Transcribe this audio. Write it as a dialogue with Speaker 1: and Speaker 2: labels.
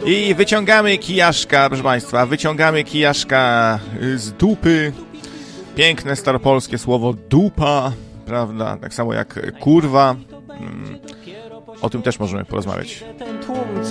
Speaker 1: I wyciągamy kijaszka, proszę Państwa, wyciągamy kijaszka z dupy. Piękne staropolskie słowo dupa, prawda? Tak samo jak kurwa. O tym też możemy porozmawiać.
Speaker 2: Ten tłum